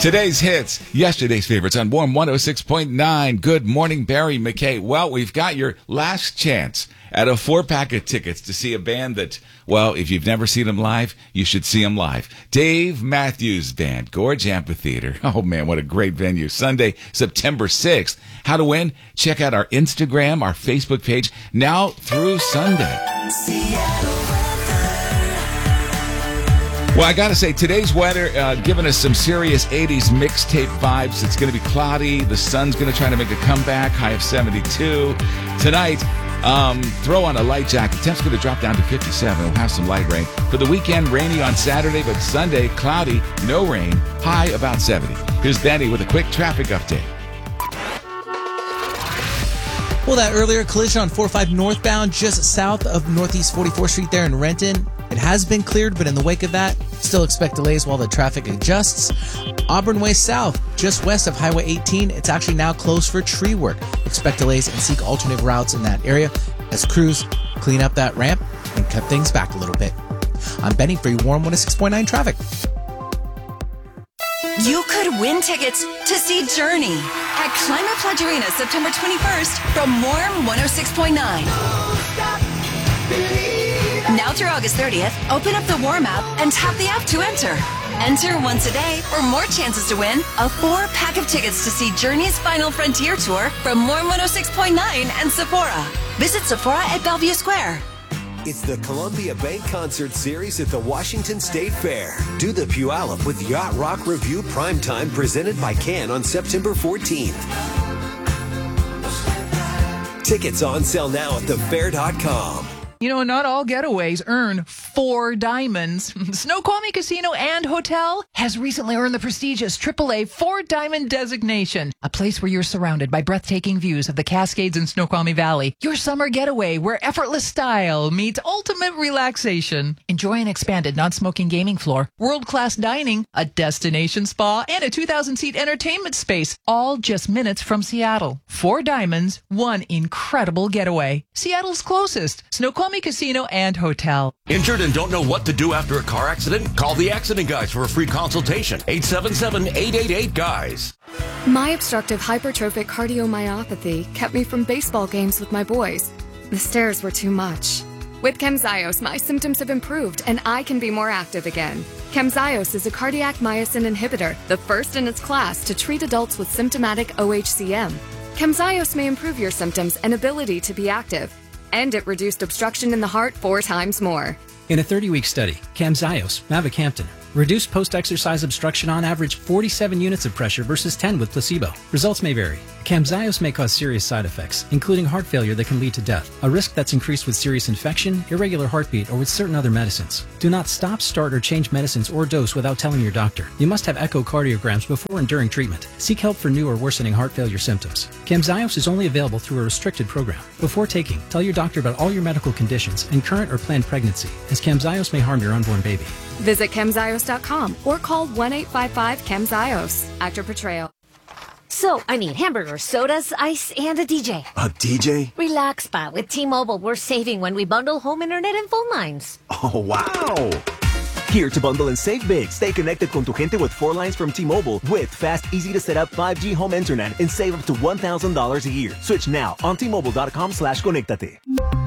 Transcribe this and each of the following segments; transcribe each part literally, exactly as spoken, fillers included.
Today's hits, yesterday's favorites on Warm one oh six point nine. Good morning, Barry McKay. Well, we've got your last chance at a four-pack of tickets to see a band that, well, if you've never seen them live, you should see them live. Dave Matthews Band, Gorge Amphitheater. Oh, man, what a great venue. Sunday, September sixth. How to win? Check out our Instagram, our Facebook page, now through Sunday. Well, I got to say, today's weather uh, giving us some serious eighties mixtape vibes. It's going to be cloudy. The sun's going to try to make a comeback, high of seventy-two. Tonight, um, throw on a light jacket. Temp's going to drop down to fifty-seven. We'll have some light rain. For the weekend, rainy on Saturday, but Sunday, cloudy, no rain, high about seventy. Here's Benny with a quick traffic update. Well, that earlier collision on four oh five northbound just south of Northeast forty-fourth Street there in Renton. It has been cleared, but in the wake of that, still expect delays while the traffic adjusts. Auburn Way South, just west of Highway eighteen, it's actually now closed for tree work. Expect delays and seek alternate routes in that area as crews clean up that ramp and cut things back a little bit. I'm Benny for your Warm one oh six point nine traffic. You could win tickets to see Journey at Climate Pledge Arena September twenty-first from Warm one oh six point nine. Now through August thirtieth, open up the Warm app and tap the app to enter. Enter once a day for more chances to win a four-pack of tickets to see Journey's Final Frontier Tour from Warm one oh six point nine and Sephora. Visit Sephora at Bellevue Square. It's the Columbia Bank Concert Series at the Washington State Fair. Do the Puyallup with Yacht Rock Review Primetime presented by Can on September fourteenth. Tickets on sale now at the fair dot com. You know, not all getaways earn four diamonds. Snoqualmie Casino and Hotel has recently earned the prestigious triple A Four Diamond designation, a place where you're surrounded by breathtaking views of the Cascades and Snoqualmie Valley. Your summer getaway where effortless style meets ultimate relaxation. Enjoy an expanded non-smoking gaming floor, world-class dining, a destination spa, and a two thousand seat entertainment space, all just minutes from Seattle. Four diamonds, one incredible getaway. Seattle's closest, Snoqualmie Casino and Hotel. Injured and don't know what to do after a car accident? Call the Accident Guys for a free consultation. eight seven seven, eight eight eight, GUYS. My obstructive hypertrophic cardiomyopathy kept me from baseball games with my boys. The stairs were too much. With Camzyos, my symptoms have improved and I can be more active again. Camzyos is a cardiac myosin inhibitor, the first in its class to treat adults with symptomatic O H C M. Camzyos may improve your symptoms and ability to be active. And it reduced obstruction in the heart four times more. In a thirty-week study, Camzyos, mavacamten, reduced post-exercise obstruction on average forty-seven units of pressure versus ten with placebo. Results may vary. Camzyos may cause serious side effects, including heart failure that can lead to death, a risk that's increased with serious infection, irregular heartbeat, or with certain other medicines. Do not stop, start, or change medicines or dose without telling your doctor. You must have echocardiograms before and during treatment. Seek help for new or worsening heart failure symptoms. Camzyos is only available through a restricted program. Before taking, tell your doctor about all your medical conditions and current or planned pregnancy, as Camzyos may harm your unborn baby. Visit camzyos dot com or call one eight five five camzyos. Actor portrayal. So, I need hamburgers, sodas, ice, and a D J. A D J? Relax, pa. With T-Mobile, we're saving when we bundle home internet and phone lines. Oh, wow! Here to bundle and save big. Stay connected con tu gente with four lines from T-Mobile with fast, easy-to-set-up five G home internet and save up to one thousand dollars a year. Switch now on T Mobile dot com slash conectate.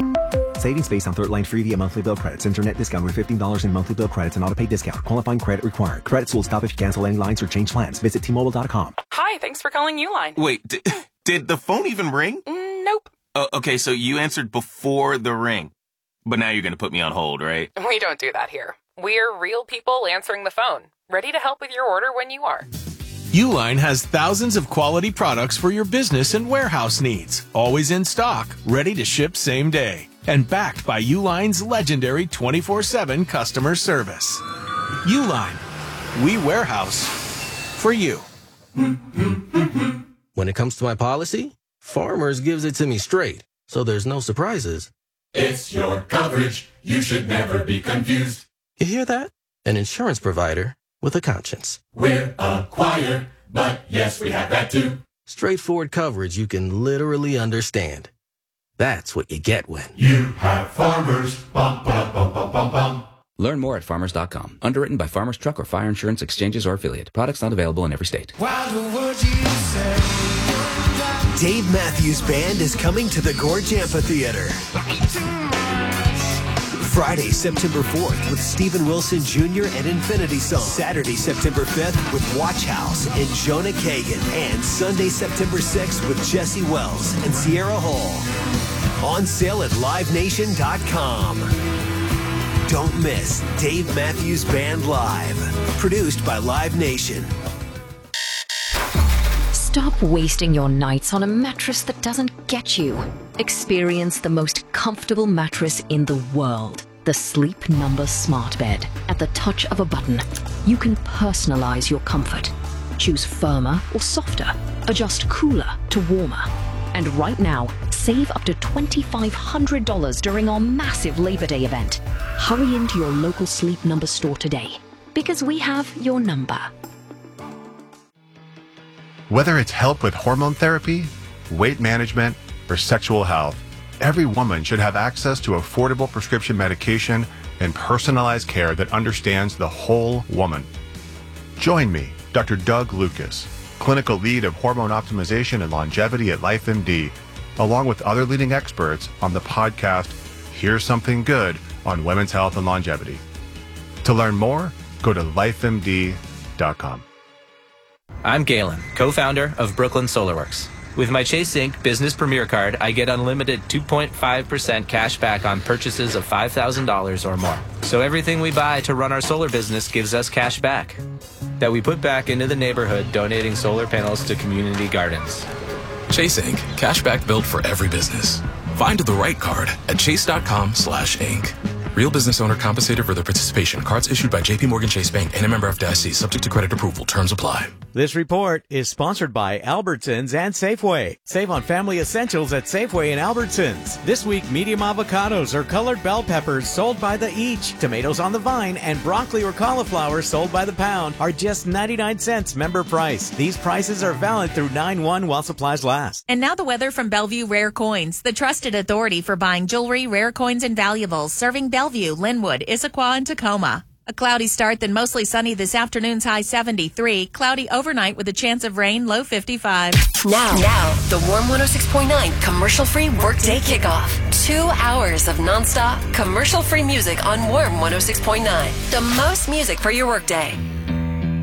Savings based on third line free via monthly bill credits. Internet discount with fifteen dollars in monthly bill credits and auto pay discount. Qualifying credit required. Credits will stop if you cancel any lines or change plans. Visit T Mobile dot com. Hi, thanks for calling Uline. Wait, did, did the phone even ring? Mm, nope. Uh, okay, so you answered before the ring. But now you're going to put me on hold, right? We don't do that here. We're real people answering the phone. Ready to help with your order when you are. Uline has thousands of quality products for your business and warehouse needs. Always in stock, ready to ship same day. And backed by Uline's legendary twenty-four seven customer service. Uline, we warehouse for you. When it comes to my policy, Farmers gives it to me straight, so there's no surprises. It's your coverage. You should never be confused. You hear that? An insurance provider with a conscience. We're a choir, but yes, we have that too. Straightforward coverage you can literally understand. That's what you get when you have Farmers. Bum, bum, bum, bum, bum, bum. Learn more at farmers dot com. Underwritten by Farmers Truck or Fire Insurance Exchanges or Affiliate. Products not available in every state. Dave Matthews Band is coming to the Gorge Amphitheater. Friday, September fourth with Stephen Wilson Junior and Infinity Song. Saturday, September fifth with Watch House and Jonah Kagan. And Sunday, September sixth with Jesse Wells and Sierra Hall. On sale at live nation dot com. Don't miss Dave Matthews Band Live. Produced by Live Nation. Stop wasting your nights on a mattress that doesn't get you. Experience the most comfortable mattress in the world. The Sleep Number Smart Bed. At the touch of a button, you can personalize your comfort. Choose firmer or softer. Adjust cooler to warmer. And right now, save up to two thousand five hundred dollars during our massive Labor Day event. Hurry into your local Sleep Number store today, because we have your number. Whether it's help with hormone therapy, weight management, or sexual health, every woman should have access to affordable prescription medication and personalized care that understands the whole woman. Join me, Doctor Doug Lucas, clinical lead of hormone optimization and longevity at LifeMD, along with other leading experts on the podcast Here's Something Good on Women's Health and Longevity. To learn more, go to life M D dot com. I'm Galen, co-founder of Brooklyn SolarWorks. With my Chase Inc Business Premier Card, I get unlimited two point five percent cash back on purchases of five thousand dollars or more. So everything we buy to run our solar business gives us cash back that we put back into the neighborhood, donating solar panels to community gardens. Chase Inc Cash back built for every business. Find the right card at chase dot com slash inc. Real business owner compensated for their participation. Cards issued by J P Morgan Chase Bank and a member of F D I C. Subject to credit approval. Terms apply. This report is sponsored by Albertsons and Safeway. Save on family essentials at Safeway and Albertsons. This week, medium avocados or colored bell peppers sold by the each. Tomatoes on the vine and broccoli or cauliflower sold by the pound are just ninety-nine cents member price. These prices are valid through nine one while supplies last. And now the weather from Bellevue Rare Coins, the trusted authority for buying jewelry, rare coins, and valuables, serving Bellevue, Linwood, Issaquah, and Tacoma. A cloudy start, then mostly sunny this afternoon's high seventy-three. Cloudy overnight with a chance of rain, low fifty-five. Now, now, the Warm one oh six point nine commercial-free workday kickoff. Two hours of nonstop commercial-free music on Warm one oh six point nine. The most music for your workday.